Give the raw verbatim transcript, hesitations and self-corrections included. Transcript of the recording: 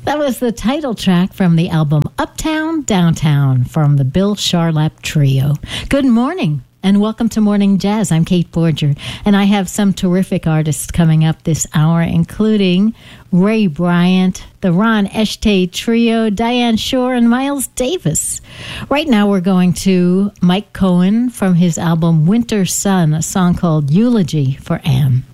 That was the title track from the album Uptown, Downtown from the Bill Charlap Trio. Good morning and welcome to Morning Jazz. I'm Kate Borger, and I have some terrific artists coming up this hour, including Ray Bryant, the Ron Eshte Trio, Diane Shore, and Miles Davis. Right now we're going to Mike Cohen from his album Winter Sun, a song called Eulogy for Anne.